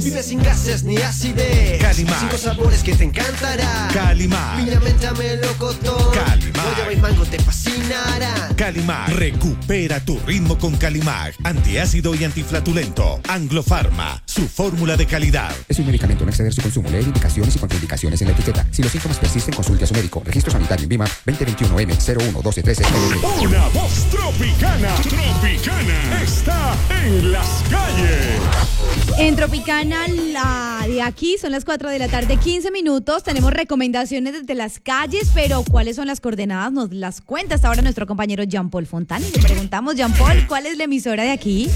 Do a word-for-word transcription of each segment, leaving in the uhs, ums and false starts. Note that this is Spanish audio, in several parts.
Vive sin gases ni acidez. Calimar. Cinco sabores que te encantarán. Calimar. Piña, menta, melocotón. Calimar. Guayaba y mango te fascinarán. Calimar. Recupera tu ritmo con Calimar. Antiácido y antiflatulento. Anglo Pharma. Su fórmula de calidad. Es un medicamento, no exceder su consumo. Leer indicaciones y contraindicaciones en la etiqueta. Si los síntomas persisten, consulte a su médico. Registro sanitario en Vima veinte veintiuno M cero uno doce trece. Una voz tropicana. Tropicana está en las calles. En Tropicana, la de aquí son las cuatro de la tarde, quince minutos. Tenemos recomendaciones desde las calles, pero ¿cuáles son las coordenadas? Nos las cuenta hasta ahora nuestro compañero Jean Paul Fontana. Y le preguntamos, Jean Paul, ¿cuál es la emisora de aquí?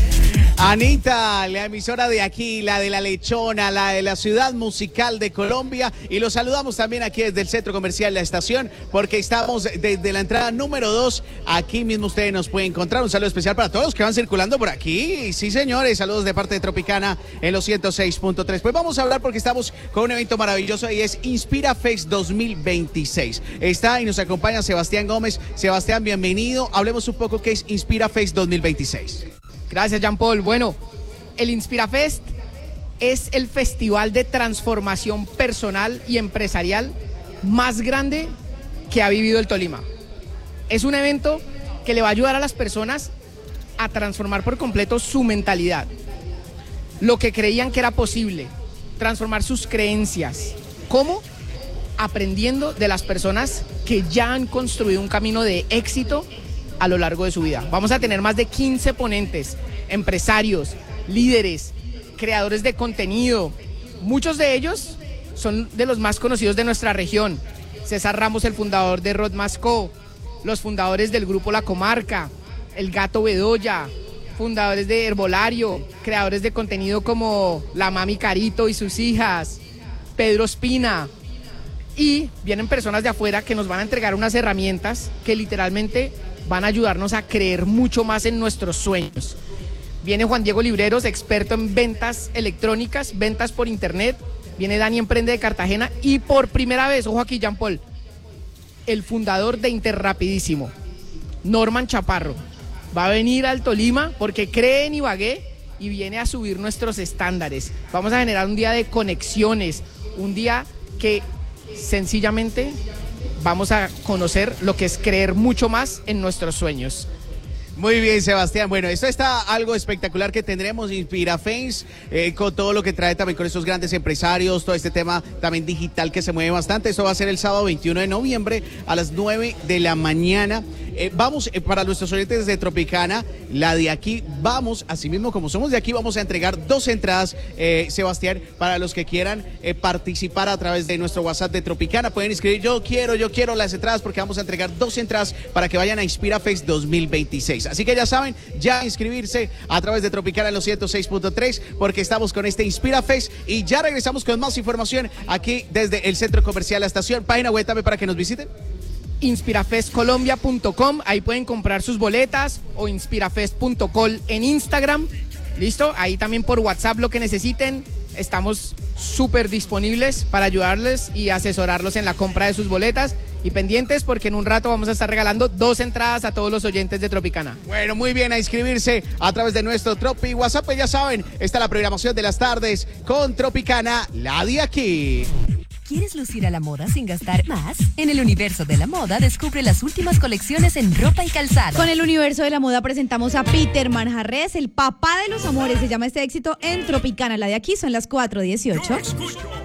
Anita, la emisora de aquí, la de La Lechona, la de la ciudad musical de Colombia. Y los saludamos también aquí desde el centro comercial La Estación, porque estamos desde la entrada número dos. Aquí mismo ustedes nos pueden encontrar. Un saludo especial para todos los que van circulando por aquí. Sí, señores, saludos de parte de Tropicana en los ciento seis punto tres. Pues vamos a hablar porque estamos con un evento maravilloso y es Inspira Fest dos mil veintiséis. Está y nos acompaña Sebastián Gómez. Sebastián, bienvenido. Hablemos un poco qué es Inspira Fest dos mil veintiséis. Gracias, Jean Paul. Bueno, el InspiraFest es el festival de transformación personal y empresarial más grande que ha vivido el Tolima. Es un evento que le va a ayudar a las personas a transformar por completo su mentalidad, lo que creían que era posible, transformar sus creencias. ¿Cómo? Aprendiendo de las personas que ya han construido un camino de éxito a lo largo de su vida. Vamos a tener más de quince ponentes, empresarios, líderes, creadores de contenido. Muchos de ellos son de los más conocidos de nuestra región. César Ramos, el fundador de Rodmasco, los fundadores del grupo La Comarca, el Gato Bedoya, fundadores de Herbolario, creadores de contenido como la Mami Carito y sus hijas, Pedro Espina. Y vienen personas de afuera que nos van a entregar unas herramientas que literalmente van a ayudarnos a creer mucho más en nuestros sueños. Viene Juan Diego Libreros, experto en ventas electrónicas, ventas por internet. Viene Dani Emprende de Cartagena y por primera vez, ojo aquí, Jean Paul, el fundador de Interrapidísimo, Norman Chaparro, va a venir al Tolima porque cree en Ibagué y viene a subir nuestros estándares. Vamos a generar un día de conexiones, un día que sencillamente vamos a conocer lo que es creer mucho más en nuestros sueños. Muy bien, Sebastián. Bueno, esto está algo espectacular que tendremos InspiraFest, eh, con todo lo que trae también con estos grandes empresarios, todo este tema también digital que se mueve bastante. Esto va a ser el sábado veintiuno de noviembre a las nueve de la mañana. Eh, vamos, eh, para nuestros oyentes de Tropicana, la de aquí, vamos, así mismo como somos de aquí, vamos a entregar dos entradas, eh, Sebastián, para los que quieran eh, participar a través de nuestro WhatsApp de Tropicana. Pueden escribir, yo quiero, yo quiero las entradas, porque vamos a entregar dos entradas para que vayan a InspiraFest dos mil veintiséis. Así que ya saben, ya inscribirse a través de Tropicana en los ciento seis punto tres, porque estamos con este InspiraFest y ya regresamos con más información aquí desde el Centro Comercial La Estación. Página web también para que nos visiten. inspirafest colombia punto com, ahí pueden comprar sus boletas, o inspirafest punto col en Instagram. Listo, ahí también por WhatsApp lo que necesiten. Estamos súper disponibles para ayudarles y asesorarlos en la compra de sus boletas. Y pendientes porque en un rato vamos a estar regalando dos entradas a todos los oyentes de Tropicana. Bueno, muy bien, a inscribirse a través de nuestro Tropi WhatsApp. Pues ya saben, está la programación de las tardes con Tropicana, la de aquí. ¿Quieres lucir a la moda sin gastar más? En el universo de la moda descubre las últimas colecciones en ropa y calzado. Con el universo de la moda presentamos a Peter Manjarres, el papá de los amores. Se llama este éxito en Tropicana, la de aquí son las cuatro dieciocho.